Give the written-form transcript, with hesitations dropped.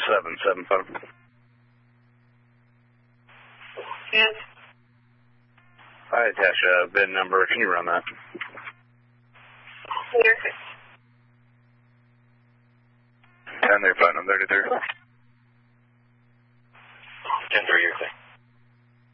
775. Yes. Hi, Tasha. VIN number. Can you run that? Here. 10 there, Platinum 33. 10-3, you're clear.